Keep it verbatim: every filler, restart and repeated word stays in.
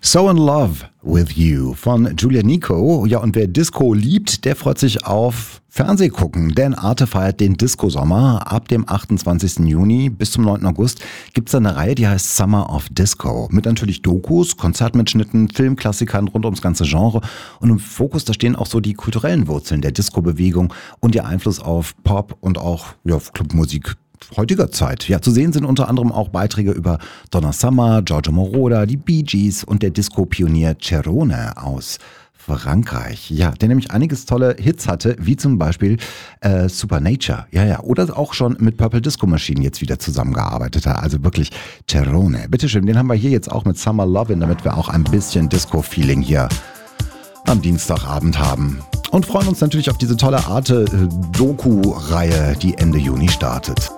So in Love with You von Giulia Nico. Ja, und wer Disco liebt, der freut sich auf Fernsehgucken, denn Arte feiert den Disco-Sommer. Ab dem achtundzwanzigsten Juni bis zum neunten August gibt es eine Reihe, die heißt Summer of Disco. Mit natürlich Dokus, Konzertmitschnitten, Filmklassikern rund ums ganze Genre. Und im Fokus, da stehen auch so die kulturellen Wurzeln der Disco-Bewegung und ihr Einfluss auf Pop und auch ja, Clubmusik heutiger Zeit. Ja, zu sehen sind unter anderem auch Beiträge über Donna Summer, Giorgio Moroder, die Bee Gees und der Disco-Pionier Cerrone aus Frankreich. Ja, der nämlich einiges tolle Hits hatte, wie zum Beispiel äh, Supernature. Ja, ja, oder auch schon mit Purple Disco Machine jetzt wieder zusammengearbeitet hat. Also wirklich Cerrone. Bitteschön, den haben wir hier jetzt auch mit Summer Lovin', damit wir auch ein bisschen Disco-Feeling hier am Dienstagabend haben. Und freuen uns natürlich auf diese tolle Arte-Doku-Reihe, die Ende Juni startet.